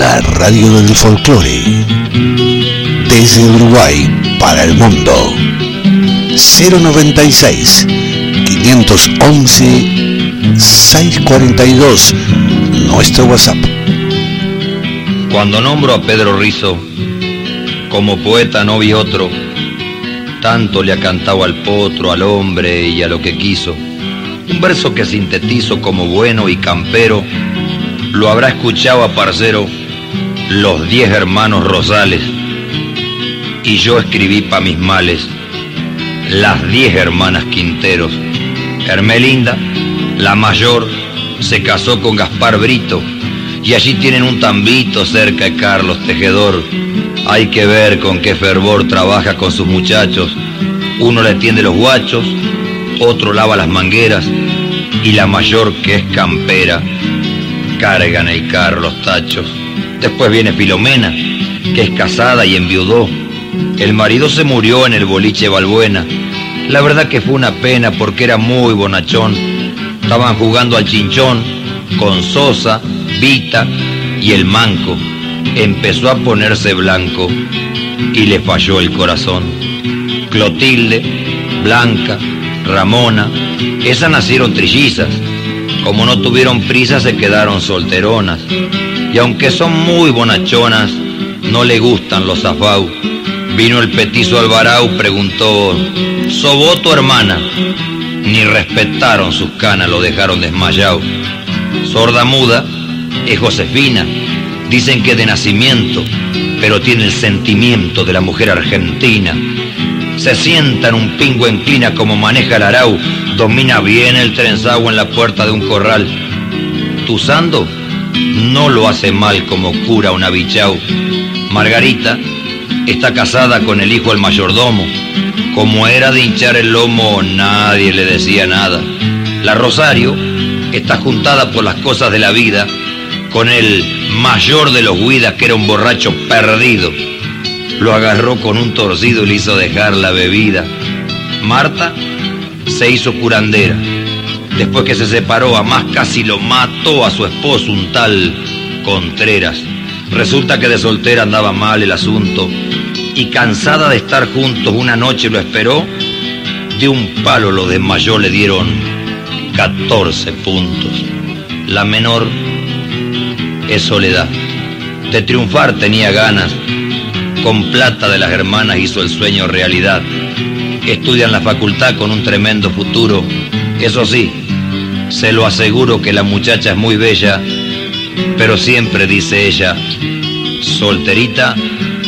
la radio del folclore. Desde Uruguay para el mundo. 096 511 642, nuestro WhatsApp. Cuando nombro a Pedro Rizo, como poeta no vi otro, tanto le ha cantado al potro, al hombre y a lo que quiso. Un verso que sintetizo como bueno y campero, lo habrá escuchado a parcero los 10 hermanos Rosales, y yo escribí pa' mis males las 10 hermanas Quinteros. Hermelinda, la mayor, se casó con Gaspar Brito, y allí tienen un tambito cerca de Carlos Tejedor. Hay que ver con qué fervor trabaja con sus muchachos. Uno le tiende los guachos, otro lava las mangueras, y la mayor, que es campera, carga en el carro los tachos. Después viene Filomena, que es casada y enviudó. El marido se murió en el boliche Balbuena. La verdad que fue una pena porque era muy bonachón. Estaban jugando al chinchón con Sosa, Vita y el Manco. Empezó a ponerse blanco y le falló el corazón. Clotilde, Blanca, Ramona, esas nacieron trillizas. Como no tuvieron prisa se quedaron solteronas. Y aunque son muy bonachonas, no le gustan los zafau. Vino el petizo Alvarau, preguntó: ¿sobó tu hermana? Ni respetaron sus canas, lo dejaron desmayado. Sorda muda es Josefina. Dicen que de nacimiento, pero tiene el sentimiento de la mujer argentina. Se sienta en un pingo en clina como maneja el arau. Domina bien el trenzagua en la puerta de un corral. Tuzando no lo hace mal como cura un abichau. Margarita está casada con el hijo del mayordomo. Como era de hinchar el lomo, nadie le decía nada. La Rosario está juntada por las cosas de la vida con el mayor de los Guidas, que era un borracho perdido. Lo agarró con un torcido y le hizo dejar la bebida. Marta se hizo curandera. Después que se separó, a más casi lo mató a su esposo, un tal Contreras. Resulta que de soltera andaba mal el asunto, y cansada de estar juntos una noche lo esperó. De un palo lo desmayó, le dieron 14 puntos. La menor es Soledad. De triunfar tenía ganas. Con plata de las hermanas hizo el sueño realidad. Estudia en la facultad con un tremendo futuro. Eso sí, se lo aseguro que la muchacha es muy bella, pero siempre, dice ella, solterita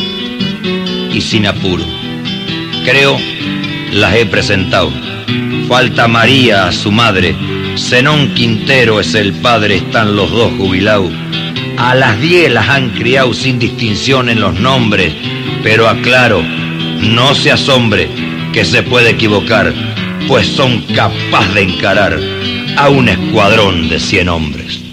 y sin apuro. Creo las he presentado. Falta María, su madre. Zenón Quintero es el padre, están los dos jubilados. A las 10 las han criado sin distinción en los nombres, pero aclaro, no se asombre que se puede equivocar, pues son capaces de encarar a un escuadrón de 100 hombres.